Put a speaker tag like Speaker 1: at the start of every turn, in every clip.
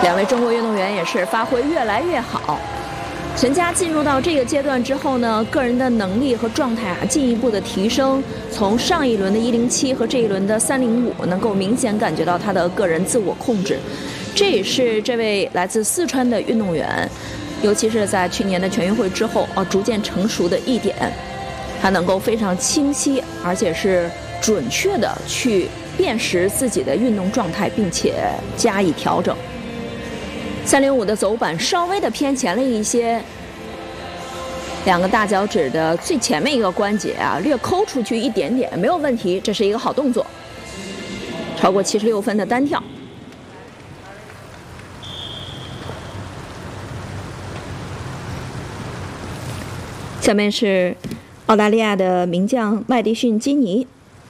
Speaker 1: 两位中国运动员也是发挥越来越好。陈佳进入到这个阶段之后呢，个人的能力和状态进一步的提升，从上一轮的107和这一轮的305，能够明显感觉到他的个人自我控制。这也是这位来自四川的运动员，尤其是在去年的全运会之后逐渐成熟的一点，他能够非常清晰而且是准确的去辨识自己的运动状态，并且加以调整。305的走板稍微的偏前了一些，两个大脚趾的最前面一个关节略抠出去一点点，没有问题，这是一个好动作。超过76分的单跳。下面是澳大利亚的名将麦迪逊·基尼，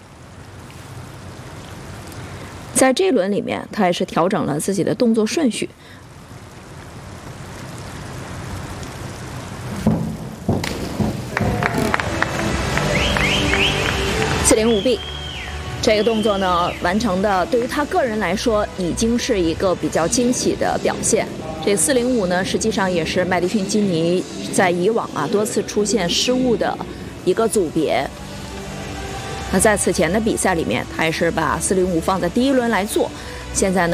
Speaker 1: 在这一轮里面，他也是调整了自己的动作顺序。405B， 这个动作呢完成的，对于他个人来说，已经是一个比较惊喜的表现。这405呢，实际上也是麦迪逊·基尼在以往多次出现失误的一个组别。那在此前的比赛里面，他也是把405放在第一轮来做，现在呢。